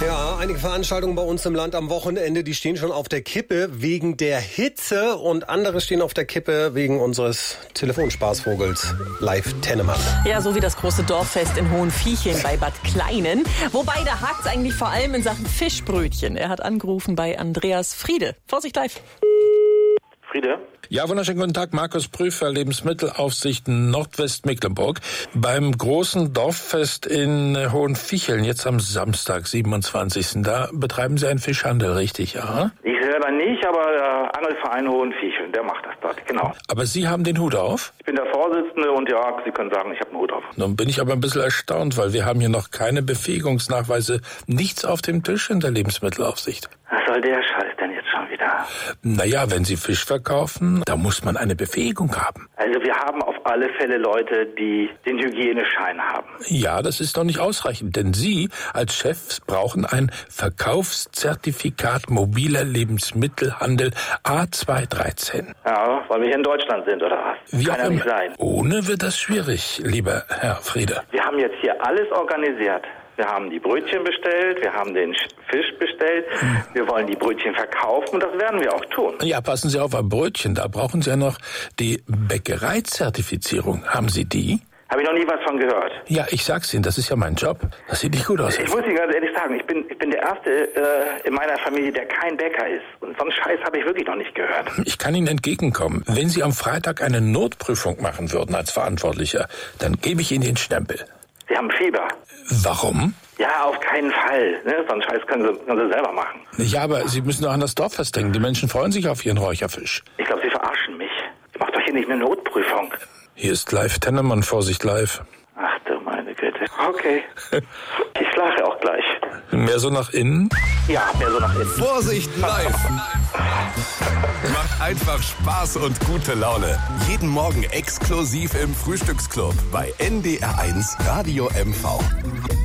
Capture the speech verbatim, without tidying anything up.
Ja, einige Veranstaltungen bei uns im Land am Wochenende, die stehen schon auf der Kippe wegen der Hitze und andere stehen auf der Kippe wegen unseres Telefonspaßvogels Live Tennemann. Ja, so wie das große Dorffest in Hohenviecheln bei Bad Kleinen. Wobei, da hakt's eigentlich vor allem in Sachen Fischbrötchen. Er hat angerufen bei Andreas Friede. Vorsicht live. Friede? Ja, wunderschönen guten Tag, Markus Prüfer, Lebensmittelaufsicht Nordwestmecklenburg. Beim großen Dorffest in Hohenviecheln, jetzt am Samstag, siebenundzwanzigsten Da betreiben Sie einen Fischhandel, richtig, ja? Ich selber nicht, aber der Angelverein Hohenviecheln, der macht das dort, genau. Aber Sie haben den Hut auf? Ich bin der Vorsitzende und ja, Sie können sagen, ich habe einen Hut auf. Nun bin ich aber ein bisschen erstaunt, weil wir haben hier noch keine Befähigungsnachweise, nichts auf dem Tisch in der Lebensmittelaufsicht. Was soll der Scheiß denn jetzt schon wieder? Naja, wenn Sie Fisch verkaufen, da muss man eine Befähigung haben. Also wir haben auf alle Fälle Leute, die den Hygieneschein haben. Ja, das ist doch nicht ausreichend, denn Sie als Chefs brauchen ein Verkaufszertifikat mobiler Lebensmittelhandel A zwei dreizehn. Ja, weil wir hier in Deutschland sind, oder was? Wie Kann auch ja nicht immer. sein. Ohne wird das schwierig, lieber Herr Friede. Wir haben jetzt hier alles organisiert. Wir haben die Brötchen bestellt, wir haben den Fisch bestellt, hm. wir wollen die Brötchen verkaufen und das werden wir auch tun. Ja, passen Sie auf, am Brötchen, da brauchen Sie ja noch die Bäckereizertifizierung. Haben Sie die? Habe ich noch nie was von gehört. Ja, ich sag's Ihnen, das ist ja mein Job. Das sieht nicht gut aus. Ich muss Ihnen ganz ehrlich sagen, ich bin, ich bin der Erste äh, in meiner Familie, der kein Bäcker ist. Und so einen Scheiß habe ich wirklich noch nicht gehört. Ich kann Ihnen entgegenkommen. Wenn Sie am Freitag eine Notprüfung machen würden als Verantwortlicher, dann gebe ich Ihnen den Stempel. Sie haben Fieber. Warum? Ja, auf keinen Fall. Ne? So einen Scheiß können Sie, können Sie selber machen. Ja, aber Sie müssen doch an das Dorffest denken. Die Menschen freuen sich auf Ihren Räucherfisch. Ich glaube, Sie verarschen mich. Ich mache doch hier nicht eine Notprüfung. Hier ist Live Tennemann, Vorsicht live. Ach du meine Güte. Okay. Ich schlafe auch gleich. Mehr so nach innen? Ja, mehr so nach innen. Vorsicht live! Macht einfach Spaß und gute Laune. Jeden Morgen exklusiv im Frühstücksclub bei N D R eins Radio M V.